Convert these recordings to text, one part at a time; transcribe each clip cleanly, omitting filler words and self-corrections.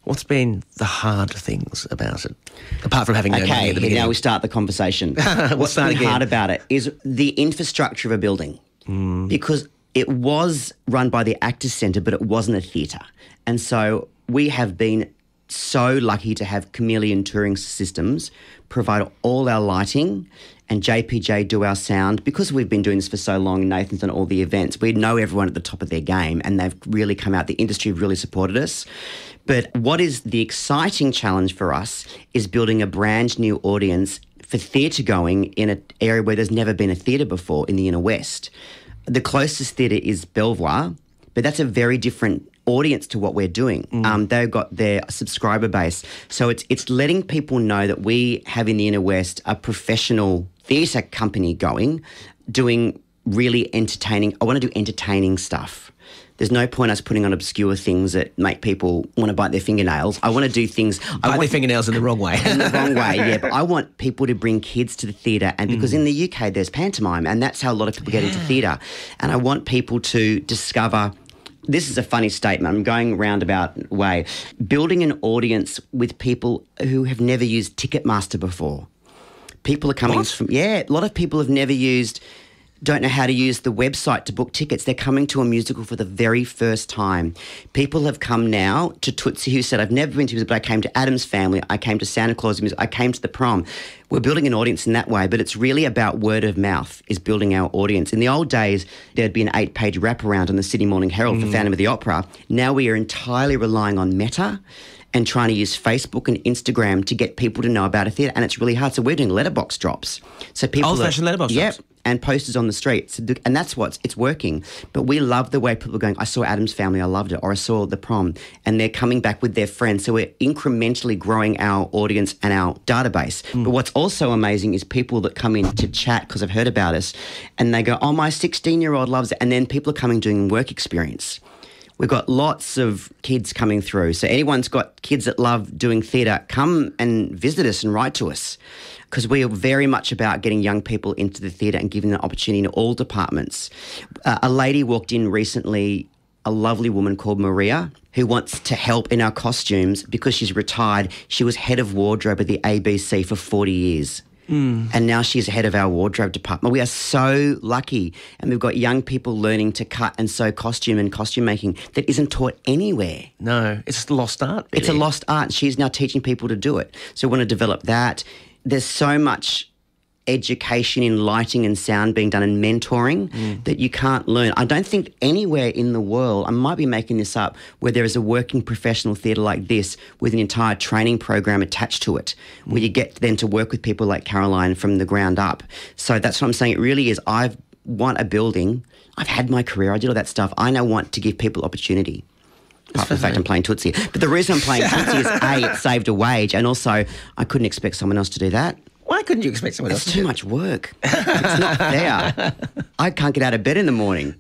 What's been the hard things about it, apart from having no money at the beginning? Now we start the conversation. We'll What's start been again. hard about it is the infrastructure of a building, because it was run by the Actors Centre, but it wasn't a theatre. And so we have been so lucky to have Chameleon Touring Systems provide all our lighting and JPJ do our sound. Because we've been doing this for so long, Nathan's done all the events, we know everyone at the top of their game and they've really come out. The industry really supported us. But what is the exciting challenge for us is building a brand new audience for theatre going in an area where there's never been a theatre before in the inner west. The closest theatre is Belvoir, but that's a very different audience to what we're doing. They've got their subscriber base. So it's letting people know that we have in the inner west a professional theatre company going, doing really entertaining. I want to do entertaining stuff. There's no point us putting on obscure things that make people want to bite their fingernails. I want to do things... Bite their fingernails in the wrong way. In the wrong way, yeah. But I want people to bring kids to the theatre, and because in the UK there's pantomime, and that's how a lot of people get into theatre. And I want people to discover... This is a funny statement. I'm going roundabout way. Building an audience with people who have never used Ticketmaster before. People are coming from... Yeah, a lot of people have never don't know how to use the website to book tickets. They're coming to a musical for the very first time. People have come now to Tootsie who said, I've never been to musical, but I came to Addams Family, I came to Santa Claus music, I came to the prom. We're building an audience in that way, but it's really about word of mouth is building our audience. In the old days, there'd be an 8-page wraparound on the Sydney Morning Herald for Phantom of the Opera. Now we are entirely relying on Meta and trying to use Facebook and Instagram to get people to know about a theatre, and it's really hard. So we're doing letterbox drops. So people old-fashioned letterbox drops. Yep, and posters on the street. So and that's it's working. But we love the way people are going, I saw Addams Family, I loved it, or I saw The Prom, and they're coming back with their friends. So we're incrementally growing our audience and our database. But what's also amazing is people that come in to chat because they've heard about us, and they go, oh, my 16-year-old loves it. And then people are coming doing work experience. We've got lots of kids coming through. So anyone's got kids that love doing theatre, come and visit us and write to us, because we are very much about getting young people into the theatre and giving them an opportunity in all departments. A lady walked in recently, a lovely woman called Maria, who wants to help in our costumes because she's retired. She was head of wardrobe at the ABC for 40 years. And now she's head of our wardrobe department. We are so lucky. And we've got young people learning to cut and sew costume and costume making that isn't taught anywhere. No, it's a lost art. Really. It's a lost art. She's now teaching people to do it. So we want to develop that. There's so much education in lighting and sound being done and mentoring that you can't learn. I don't think anywhere in the world, I might be making this up, where there is a working professional theatre like this with an entire training program attached to it, where you get then to work with people like Caroline from the ground up. So that's what I'm saying. It really is. I want a building. I've had my career. I did all that stuff. I now want to give people opportunity. Apart from the fact I'm playing Tootsie. But the reason I'm playing Tootsie is, A, it saved a wage, and also I couldn't expect someone else to do that. Why couldn't you expect someone else to do It's too much work. It's not fair. I can't get out of bed in the morning.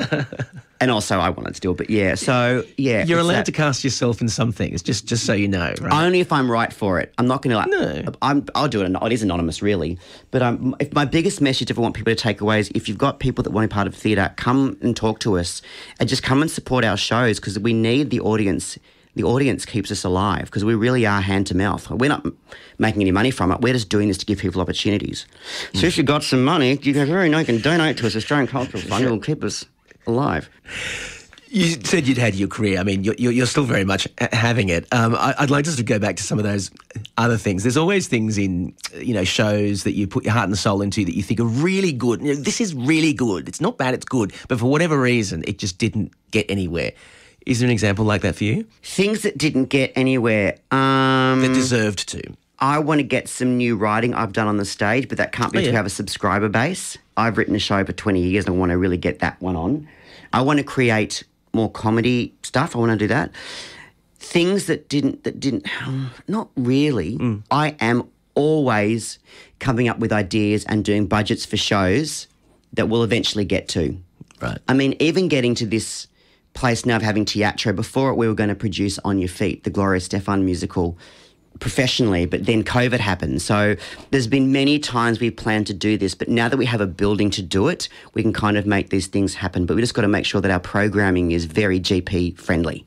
And also I wanted to do it, but yeah. So, yeah. You're allowed to cast yourself in some things, just so you know, right? Only if I'm right for it. I'm not going to No. I'll do it. It is anonymous, really. But if my biggest message if I want people to take away is if you've got people that want to be part of theatre, come and talk to us and just come and support our shows because we need the audience. The audience keeps us alive because we really are hand to mouth. We're not making any money from it. We're just doing this to give people opportunities. So if you've got some money, you can donate to us, Australian Cultural Fund. It'll keep us alive. You said you'd had your career. I mean, you're still very much having it. I'd like to go back to some of those other things. There's always things in, shows that you put your heart and soul into that you think are really good. This is really good. It's not bad, it's good. But for whatever reason, it just didn't get anywhere. Is there an example like that for you? Things that didn't get anywhere. That deserved to. I want to get some new writing I've done on the stage, but that can't be to have a subscriber base. I've written a show for 20 years and I want to really get that one on. I want to create more comedy stuff. I want to do that. Things that didn't, not really. I am always coming up with ideas and doing budgets for shows that we'll eventually get to. Right. I mean, even getting to this place now of having teatro. Before it, we were going to produce On Your Feet, the Gloria Stefan musical, professionally, but then COVID happened. So there's been many times we've planned to do this, but now that we have a building to do it, we can kind of make these things happen. But we just got to make sure that our programming is very GP friendly.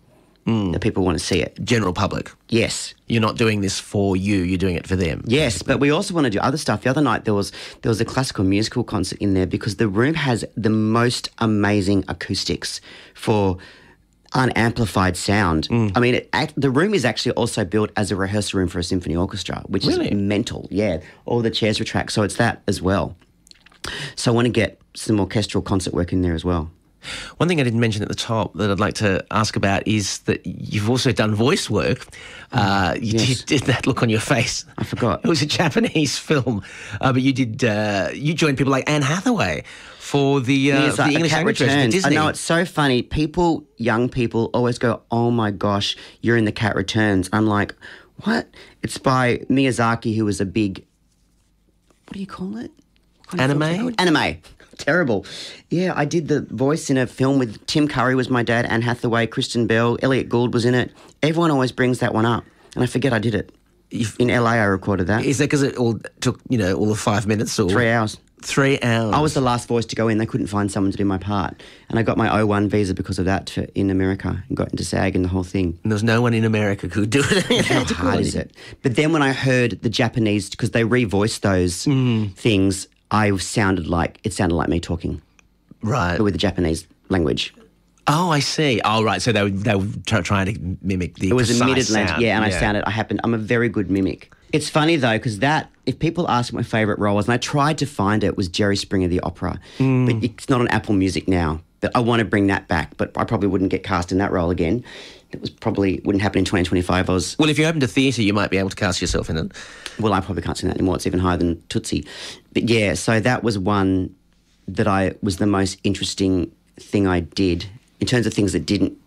that people want to see it. General public. Yes. You're not doing this for you, you're doing it for them. Yes, but we also want to do other stuff. The other night there was a classical musical concert in there because the room has the most amazing acoustics for unamplified sound. I mean, the room is actually also built as a rehearsal room for a symphony orchestra, which Really? is mental. Yeah, all the chairs retract, so it's that as well. So I want to get some orchestral concert work in there as well. One thing I didn't mention at the top that I'd like to ask about is that you've also done voice work. Yes. Did that look on your face. I forgot. It was a Japanese film, but you did. You joined people like Anne Hathaway for the It's like English A Cat language version of Returns. Disney. I know, it's so funny. Young people always go, "Oh my gosh, you're in The Cat Returns." I'm like, what? It's by Miyazaki, who was a big, what do you call it? What kind of films are Anime? called? Anime. Terrible. Yeah, I did the voice in a film with Tim Curry was my dad, Anne Hathaway, Kristen Bell, Elliot Gould was in it. Everyone always brings that one up, and I forget I did it. In LA, I recorded that. Is that because it all took all of 5 minutes or 3 hours. 3 hours? I was the last voice to go in. They couldn't find someone to do my part. And I got my O1 visa because of that in America and got into SAG and the whole thing. And there was no one in America who could do it. How hard is it? But then when I heard the Japanese, because they revoiced those things, it sounded like me talking, Right. but with the Japanese language. Oh, I see. Oh, right. So they were trying to mimic the It was a precise mid-Atlantic, sound. yeah, and I'm a very good mimic. It's funny though, because if people ask what my favourite role was, and I tried to find it, was Jerry Springer the Opera, but it's not on Apple Music now. But I want to bring that back, but I probably wouldn't get cast in that role again. Wouldn't happen in 2025. Well, if you're open to theatre, you might be able to cast yourself in it. Well, I probably can't sing that anymore. It's even higher than Tootsie. But yeah, so that was one that was the most interesting thing I did in terms of things that didn't.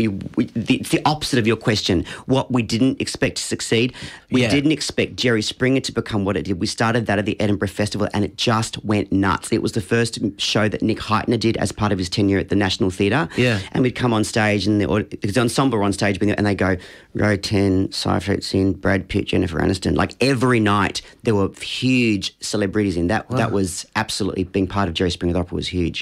It's the opposite of your question. What we didn't expect to succeed. We didn't expect Jerry Springer to become what it did. We started that at the Edinburgh Festival and it just went nuts. It was the first show that Nick Heitner did as part of his tenure at the National Theatre. Yeah. And we'd come on stage and the ensemble were on stage and they go, row 10, Seyfried Sin, Brad Pitt, Jennifer Aniston. Like every night there were huge celebrities in that. Wow. That was absolutely, being part of Jerry Springer the Opera was huge.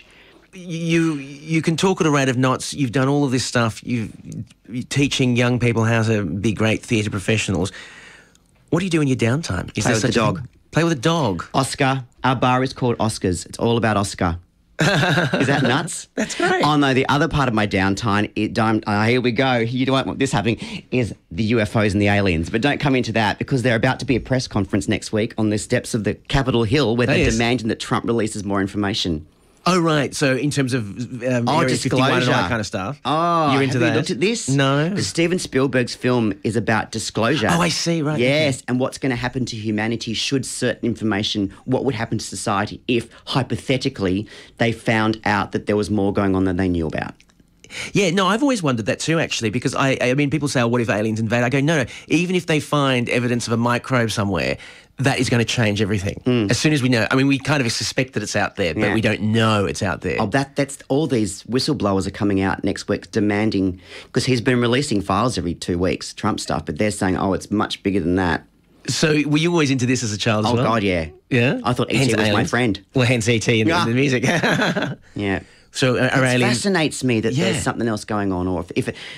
You can talk at a rate of knots. You've done all of this stuff. You're teaching young people how to be great theatre professionals. What do you do in your downtime? Play with the dog. Play with a dog. Oscar. Our bar is called Oscars. It's all about Oscar. Is that nuts? That's great. Oh no, the other part of my downtime, here we go. You don't want this happening, is the UFOs and the aliens. But don't come into that because they're about to be a press conference next week on the steps of the Capitol Hill where they're demanding that Trump releases more information. Oh, right. So in terms of Area 51 and all that kind of stuff. Oh, you're into that? Have you looked at this? No. Because Steven Spielberg's film is about disclosure. Oh, I see, right. Yes, and what's going to happen to humanity should certain information, what would happen to society if, hypothetically, they found out that there was more going on than they knew about. Yeah, no, I've always wondered that too, actually, because I mean, people say, oh, what if aliens invade? I go, no, even if they find evidence of a microbe somewhere, that is going to change everything. As soon as we know, I mean, we kind of suspect that it's out there, but we don't know it's out there. Oh, that's all these whistleblowers are coming out next week demanding, because he's been releasing files every 2 weeks, Trump stuff, but they're saying, oh, it's much bigger than that. So were you always into this as a child as well? Oh, God, yeah. Yeah? I thought E.T. was my friend. Well, hence E.T. and the music. Yeah. So it aliens... fascinates me that there's something else going on, or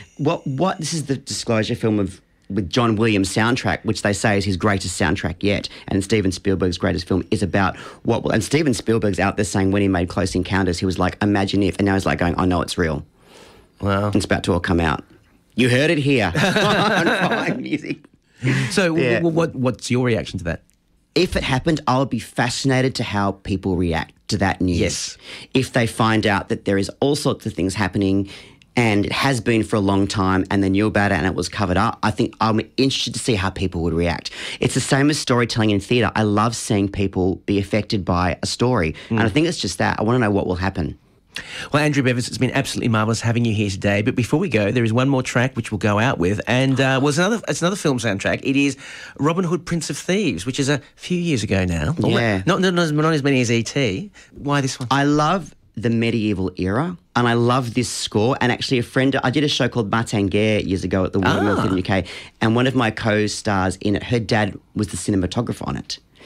what this is the disclosure film with John Williams soundtrack, which they say is his greatest soundtrack yet, and Steven Spielberg's greatest film is about and Steven Spielberg's out there saying when he made Close Encounters, he was like, imagine if, and now he's like going, I know it's real. Wow. It's about to all come out. You heard it here on Fine Music. So what's your reaction to that? If it happened, I would be fascinated to how people react to that news. Yes. If they find out that there is all sorts of things happening and it has been for a long time and they knew about it and it was covered up, I think I'm interested to see how people would react. It's the same as storytelling in theatre. I love seeing people be affected by a story. And I think it's just that. I want to know what will happen. Well, Andrew Bevis, it's been absolutely marvellous having you here today. But before we go, there is one more track which we'll go out with, and it's another film soundtrack. It is Robin Hood, Prince of Thieves, which is a few years ago now. Yeah. Not as many as E.T. Why this one? I love the medieval era, and I love this score. And actually, I did a show called Martin Guerre years ago at the Royal Theatre in the UK, and one of my co-stars in it, her dad was the cinematographer on it.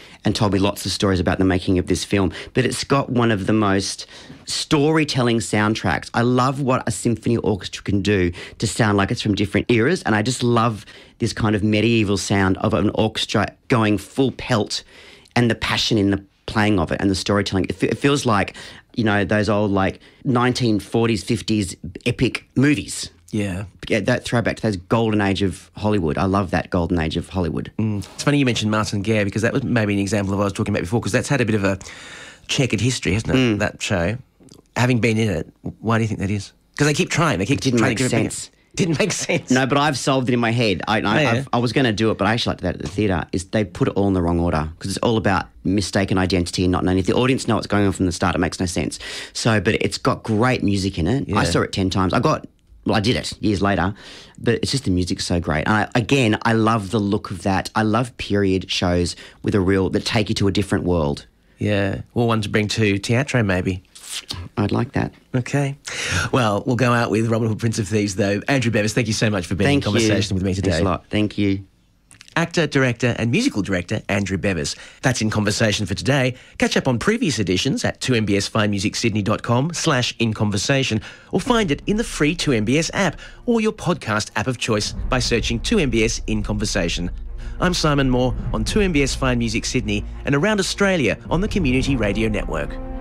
and told me lots of stories about the making of this film. But it's got one of the most storytelling soundtracks. I love what a symphony orchestra can do to sound like it's from different eras, and I just love this kind of medieval sound of an orchestra going full pelt and the passion in the playing of it and the storytelling. It feels like, you know, those old like 1940s, 50s epic movies. Yeah. That throwback to those golden age of Hollywood. I love that golden age of Hollywood. It's funny you mentioned Martin Guerre, because that was maybe an example of what I was talking about before, because that's had a bit of a checkered history, hasn't it, that show? Having been in it, why do you think that is? Because they keep trying. They keep Didn't trying make to sense. Didn't make sense. No, but I've solved it in my head. Yeah. I was going to do it, but I actually liked that at the theatre, is they put it all in the wrong order, because it's all about mistaken identity and not knowing. If the audience know what's going on from the start, it makes no sense. So, but it's got great music in it. Yeah. I saw it 10 times. I did it years later, but it's just the music's so great. And I love the look of that. I love period shows that take you to a different world. Yeah. Well, one to bring to Teatro, maybe. I'd like that. Okay. Well, we'll go out with Robin Hood, Prince of Thieves, though. Andrew Bevis, thank you so much for being in conversation with me today. Thanks a lot. Thank you. Actor, director and musical director Andrew Bevis. That's In Conversation for today. Catch up on previous editions at 2mbsfinemusicsydney.com/inconversation, or find it in the free 2MBS app or your podcast app of choice by searching 2MBS In Conversation. I'm Simon Moore on 2MBS Fine Music Sydney and around Australia on the Community Radio Network.